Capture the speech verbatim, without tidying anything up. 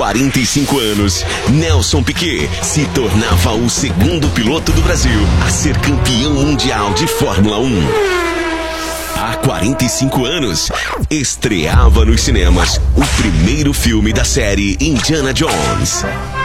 quarenta e cinco anos, Nelson Piquet se tornava o segundo piloto do Brasil a ser campeão mundial de Fórmula um. Há quarenta e cinco anos, estreava nos cinemas o primeiro filme da série Indiana Jones.